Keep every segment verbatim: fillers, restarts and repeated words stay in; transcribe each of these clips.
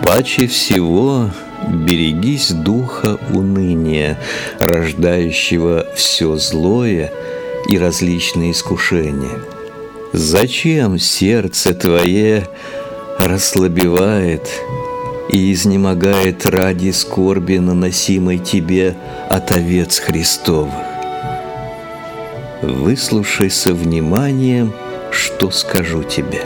Паче всего берегись духа уныния, рождающего все злое и различные искушения. Зачем сердце твое расслабевает и изнемогает ради скорби, наносимой тебе от овец Христовых? Выслушай со вниманием, что скажу тебе.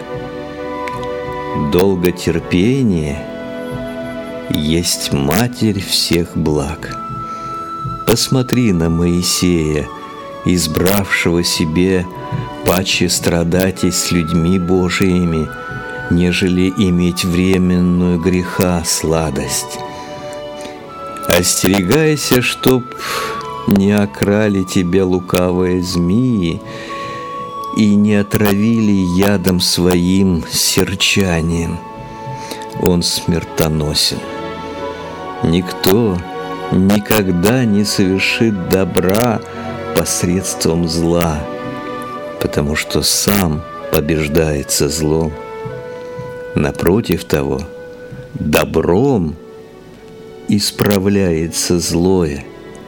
Долготерпение есть матерь всех благ. Посмотри на Моисея, избравшего себе паче страдать и с людьми Божиими, нежели иметь временную греха сладость. Остерегайся, чтоб не окрали тебя лукавые змеи и не отравили ядом своим серчанием. Он смертоносен. Никто никогда не совершит добра посредством зла, потому что сам побеждается злом. Напротив того, добром исправляется злое.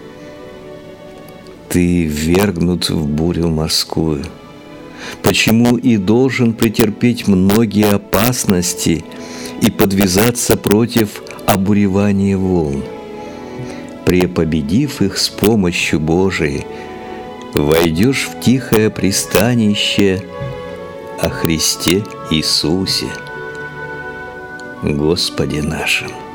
Ты ввергнут в бурю морскую. Почему и должен претерпеть многие опасности и подвязаться против обуревания волн? Препобедив их с помощью Божией, войдешь в тихое пристанище о Христе Иисусе, Господе нашим.